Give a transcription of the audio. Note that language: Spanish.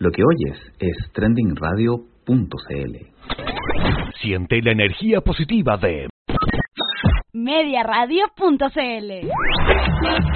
Lo que oyes es trendingradio.cl. Siente la energía positiva de Mediaradio.cl.